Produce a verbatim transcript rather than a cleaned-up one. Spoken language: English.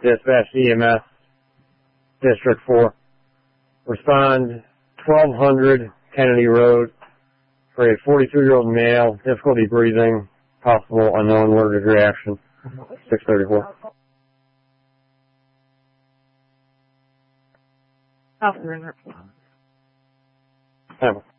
Dispatch E M S, District four. Respond twelve hundred Kennedy Road for a forty-two-year-old male, difficulty breathing, possible unknown allergic reaction, six thirty-four. Officer in response. Hammer.